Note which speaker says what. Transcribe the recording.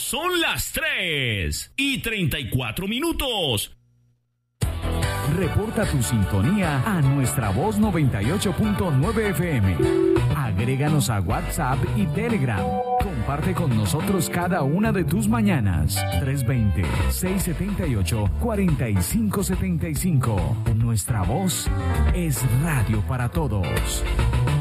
Speaker 1: Son las 3:34.
Speaker 2: Reporta tu sintonía a Nuestra Voz 98.9 FM. Agréganos a WhatsApp y Telegram. Comparte con nosotros cada una de tus mañanas. 320-678-4575. Nuestra Voz es radio para todos.